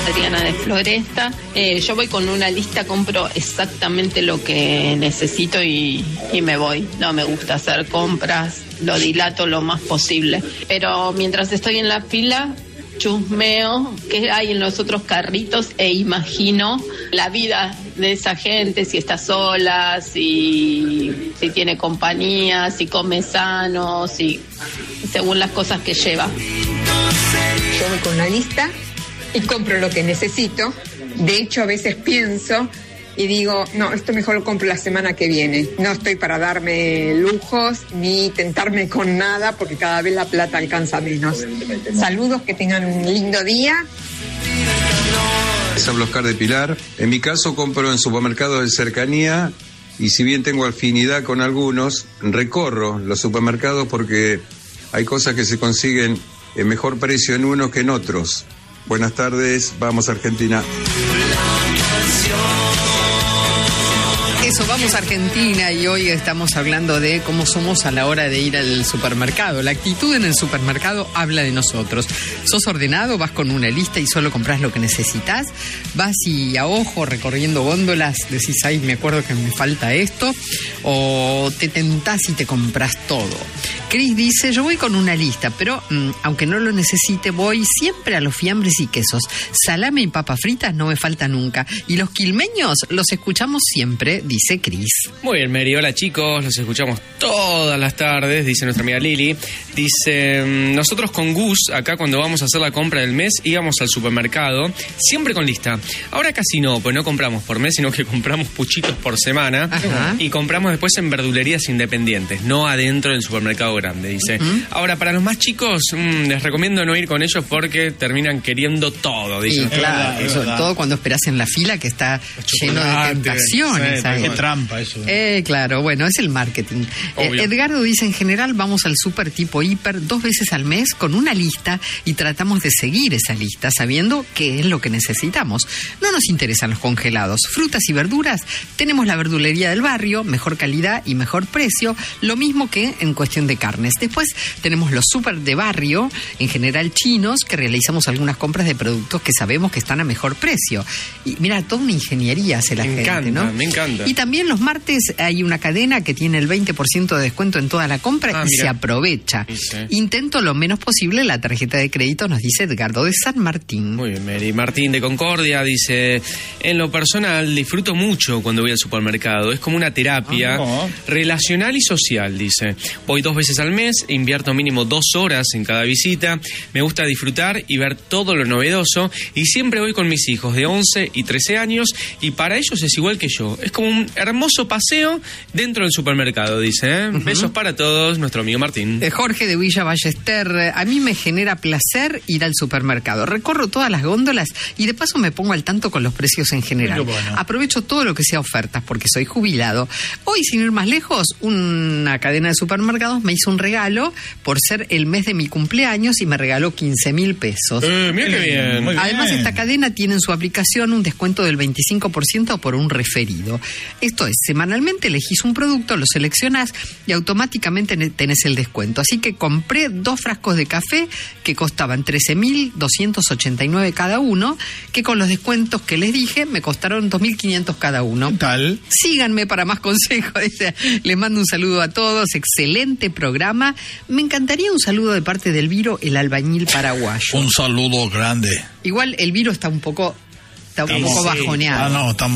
Adriana de Floresta. Yo voy con una lista, compro exactamente lo que necesito y me voy. No me gusta hacer compras, lo dilato lo más posible. Pero mientras estoy en la fila, chusmeo qué hay en los otros carritos e imagino la vida de esa gente, si está sola, si tiene compañía, si come sano, según las cosas que lleva. Yo voy con una lista y compro lo que necesito. De hecho, a veces pienso y digo, no, esto mejor lo compro la semana que viene. No estoy para darme lujos ni tentarme con nada porque cada vez la plata alcanza menos. Saludos, que tengan un lindo día. Hablo Oscar de Pilar. En mi caso compro en supermercados de cercanía y si bien tengo afinidad con algunos, recorro los supermercados porque hay cosas que se consiguen en mejor precio en unos que en otros. Buenas tardes, vamos a Argentina. Eso, vamos a Argentina y hoy estamos hablando de cómo somos a la hora de ir al supermercado. La actitud en el supermercado habla de nosotros. ¿Sos ordenado? ¿Vas con una lista y solo compras lo que necesitas? ¿Vas y a ojo recorriendo góndolas decís, ay, me acuerdo que me falta esto? ¿O te tentás y te compras todo? Cris dice, yo voy con una lista, pero aunque no lo necesite, voy siempre a los fiambres y quesos. Salame y papas fritas no me falta nunca. Y los quilmeños los escuchamos siempre, dice Cris. Muy bien, Mary. Hola, chicos. Los escuchamos todas las tardes, dice nuestra amiga Lili. Dice, nosotros con Gus, acá cuando vamos a hacer la compra del mes, íbamos al supermercado, siempre con lista. Ahora casi no, pues no compramos por mes, sino que compramos puchitos por semana. Ajá. Y compramos después en verdulerías independientes, no adentro del supermercado grande, dice. Ahora, para los más chicos, les recomiendo no ir con ellos porque terminan queriendo todo, dice. Sí, claro, eso, todo cuando esperás en la fila que está lleno de tentaciones. Qué trampa eso. Claro, bueno, es el marketing. Edgardo dice, en general vamos al súper tipo hiper 2 veces al mes con una lista y tratamos de seguir esa lista sabiendo qué es lo que necesitamos. No nos interesan los congelados. Frutas y verduras, tenemos la verdulería del barrio, mejor calidad y mejor precio, lo mismo que en cuestión de carnes. Después tenemos los súper de barrio, en general chinos, que realizamos algunas compras de productos que sabemos que están a mejor precio. Y mira, toda una ingeniería hace la gente, ¿no? Me encanta. Y también los martes hay una cadena que tiene el 20% de descuento en toda la compra y se aprovecha. Sí. Intento lo menos posible la tarjeta de crédito, nos dice Edgardo de San Martín. Muy bien, Mary. Martín de Concordia dice, en lo personal disfruto mucho cuando voy al supermercado. Es como una terapia relacional y social, dice. Voy 2 veces al mes, invierto mínimo 2 horas en cada visita. Me gusta disfrutar y ver todo lo novedoso y siempre voy con mis hijos de 11 y 13 años y para ellos es igual que yo. Es como un hermoso paseo dentro del supermercado, dice. Besos para todos, nuestro amigo Martín. Jorge de Villa Ballester, a mí me genera placer ir al supermercado. Recorro todas las góndolas y de paso me pongo al tanto con los precios en general. Bueno. Aprovecho todo lo que sea ofertas porque soy jubilado. Hoy, sin ir más lejos, una cadena de supermercados me hizo un regalo por ser el mes de mi cumpleaños y me regaló 15.000 pesos. Mira qué bien. Además, esta cadena tiene en su aplicación un descuento del 25% por un referido. Esto es, semanalmente elegís un producto, lo seleccionás y automáticamente tenés el descuento. Así que compré 2 frascos de café que costaban 13.289 cada uno, que con los descuentos que les dije me costaron 2.500 cada uno. ¿Qué tal? Síganme para más consejos. Dice, les mando un saludo a todos, excelente programa. Me encantaría un saludo de parte del Viro, el albañil paraguayo. Un saludo grande. Igual el Viro está un poco bajoneado. No, estamos